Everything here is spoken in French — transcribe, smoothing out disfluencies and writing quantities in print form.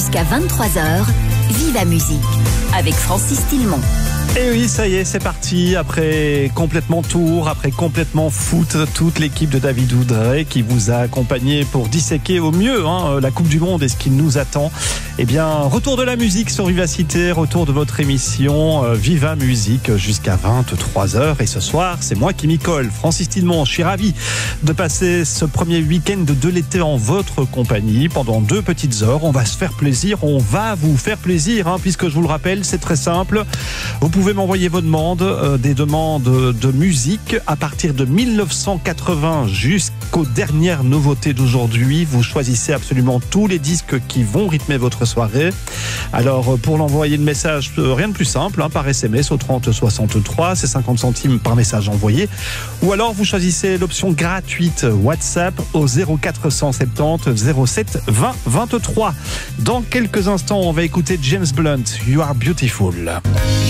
Jusqu'à 23h, Viva Musique avec Francis Tillemont. Et oui, ça y est, c'est parti. Après complètement tour, après complètement foot, toute l'équipe de David Oudrey qui vous a accompagné pour disséquer au mieux la Coupe du Monde et ce qui nous attend. Eh bien, retour de la musique sur Vivacité, retour de votre émission Viva Musique jusqu'à 23h. Et ce soir, c'est moi qui m'y colle, Francis Tillemont. Je suis ravi de passer ce premier week-end de l'été en votre compagnie pendant 2 petites heures. On va se faire plaisir, on va vous faire plaisir, puisque je vous le rappelle, c'est très simple. Vous pouvez m'envoyer vos demandes, des demandes de musique à partir de 1980 jusqu'aux dernières nouveautés d'aujourd'hui. Vous choisissez absolument tous les disques qui vont rythmer votre soirée. Alors pour l'envoyer le message, rien de plus simple, par SMS au 30 63, c'est 50 centimes par message envoyé. Ou alors vous choisissez l'option gratuite WhatsApp au 0470 07 20 23. Dans quelques instants, on va écouter James Blunt, You Are Beautiful.